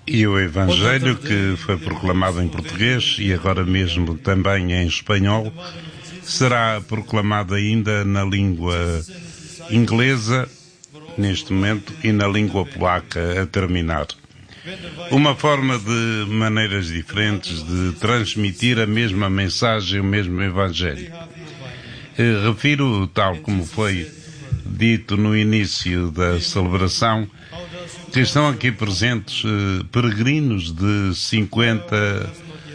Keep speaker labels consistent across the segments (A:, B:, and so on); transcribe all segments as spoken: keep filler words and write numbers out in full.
A: E o Evangelho, que foi proclamado em português e agora mesmo também em espanhol, será proclamado ainda na língua inglesa, neste momento, e na língua polaca, a terminar. Uma forma de maneiras diferentes de transmitir a mesma mensagem, o mesmo Evangelho. Refiro, tal como foi dito no início da celebração, que estão aqui presentes eh, peregrinos de cinquenta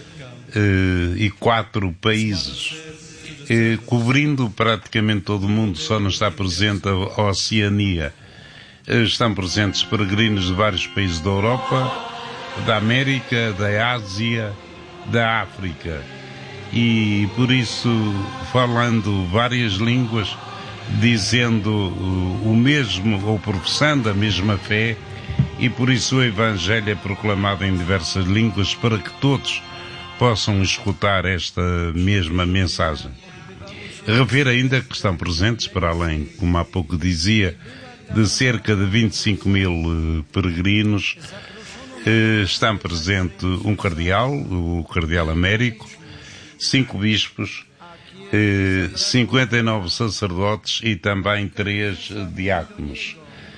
A: e quatro países, eh, cobrindo praticamente todo o mundo. Só não está presente a Oceania. Eh, estão presentes peregrinos de vários países da Europa, da América, da Ásia, da África. E por isso, falando várias línguas, dizendo o mesmo, ou professando a mesma fé, e por isso o Evangelho é proclamado em diversas línguas para que todos possam escutar esta mesma mensagem. Refiro ainda que estão presentes, para além, como há pouco dizia, de cerca de vinte e cinco mil peregrinos, estão presentes um cardeal, o cardeal Américo, cinco bispos, cinquenta e nove sacerdotes e também três diáconos.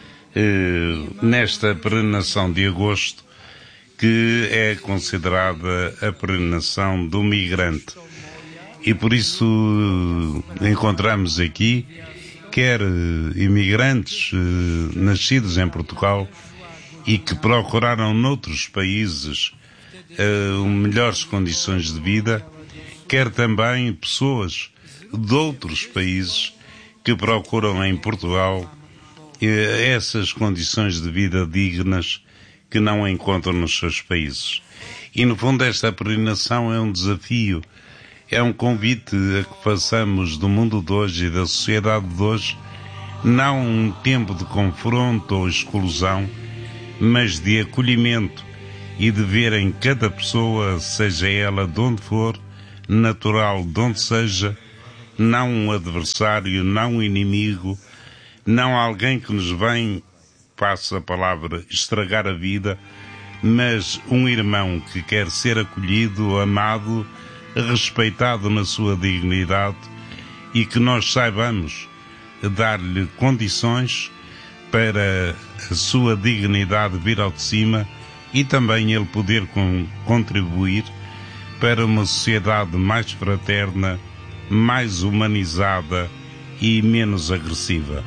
A: Nesta peregrinação de agosto, que é considerada a peregrinação do migrante. E por isso encontramos aqui quer imigrantes nascidos em Portugal e que procuraram noutros países melhores condições de vida, quer também pessoas de outros países que procuram em Portugal essas condições de vida dignas que não encontram nos seus países. E no fundo esta peregrinação é um desafio, é um convite a que façamos do mundo de hoje e da sociedade de hoje não um tempo de confronto ou exclusão, mas de acolhimento e de ver em cada pessoa, seja ela de onde for, natural de onde seja, não um adversário, não um inimigo, não alguém que nos vem, passo a palavra, estragar a vida, mas um irmão que quer ser acolhido, amado, respeitado na sua dignidade e que nós saibamos dar-lhe condições para a sua dignidade vir ao de cima e também ele poder com, contribuir para uma sociedade mais fraterna, mais humanizada e menos agressiva.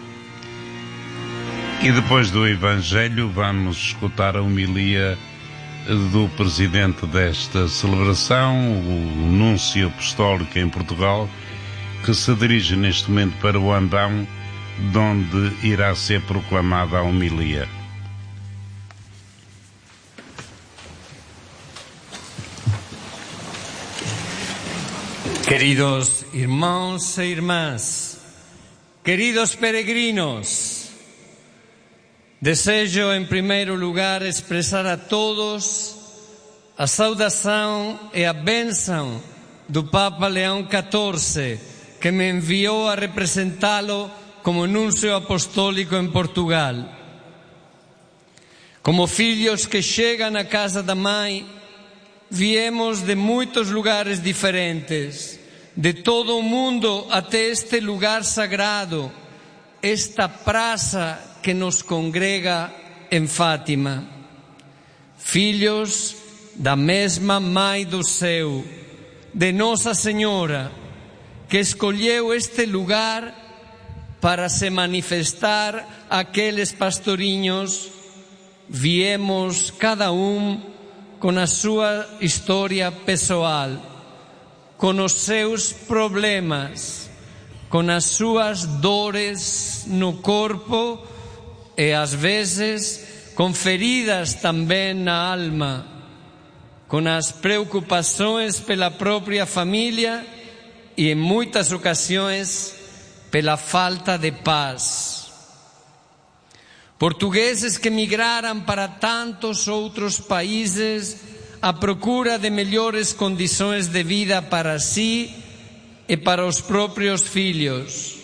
A: E depois do Evangelho vamos escutar a homilia do presidente desta celebração, o Núncio Apostólico em Portugal, que se dirige neste momento para o Ambão, de onde irá ser proclamada a homilia.
B: Queridos irmãos e irmãs, queridos peregrinos, desejo em primeiro lugar expressar a todos a saudação e a bênção do Papa Leão catorze, que me enviou a representá-lo como Núncio Apostólico em Portugal. Como filhos que chegam à casa da mãe, viemos de muitos lugares diferentes, de todo o mundo até este lugar sagrado, esta praça que nos congrega em Fátima. Filhos da mesma Mãe do Céu, de Nossa Senhora, que escolheu este lugar para se manifestar àqueles pastorinhos, viemos cada um com a sua história pessoal, com os seus problemas, com as suas dores no corpo e às vezes com feridas também na alma, com as preocupações pela própria família e em muitas ocasiões pela falta de paz. Portugueses que migraram para tantos outros países à procura de melhores condições de vida para si e para os próprios filhos.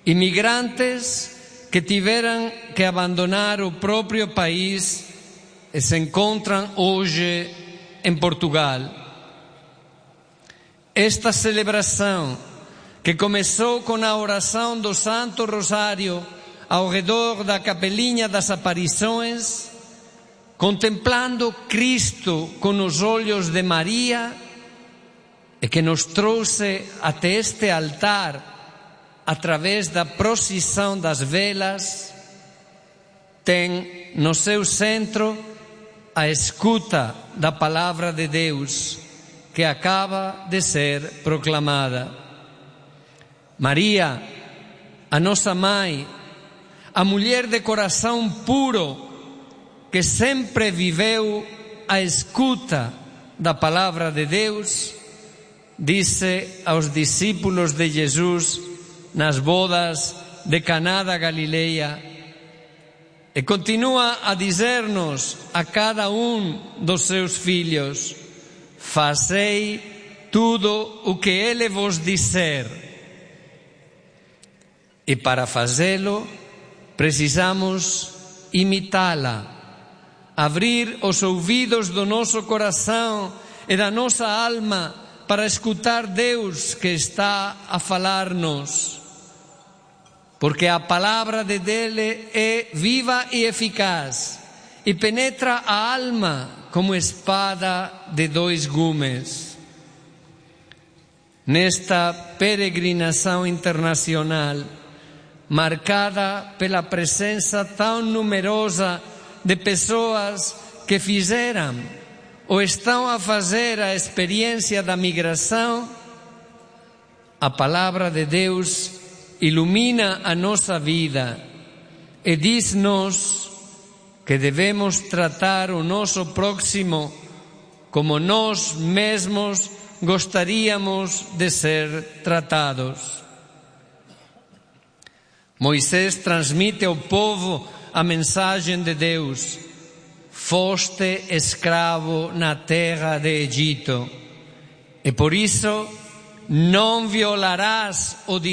B: Imigrantes que tiveram que abandonar o próprio país e se encontram hoje em Portugal. Esta celebração, que começou com a oração do Santo Rosário ao redor da Capelinha das Aparições, contemplando Cristo com os olhos de Maria, e que nos trouxe até este altar através da procissão das velas, tem no seu centro a escuta da palavra de Deus que acaba de ser proclamada. Maria, a nossa mãe, a mulher de coração puro, que sempre viveu à escuta da palavra de Deus, disse aos discípulos de Jesus nas bodas de Caná da Galileia, e continua a dizer-nos a cada um dos seus filhos: fazei tudo o que ele vos disser. E para fazê-lo, precisamos imitá-la, abrir os ouvidos do nosso coração e da nossa alma para escutar Deus que está a falar-nos. Porque a palavra de dele é viva e eficaz e penetra a alma como espada de dois gumes. Nesta peregrinação internacional, marcada pela presença tão numerosa de pessoas que fizeram ou estão a fazer a experiência da migração, a palavra de Deus ilumina a nossa vida e diz-nos que devemos tratar o nosso próximo como nós mesmos gostaríamos de ser tratados. Moisés transmite ao povo a mensagem de Deus: foste escravo na terra de Egito, e por isso não violarás o direito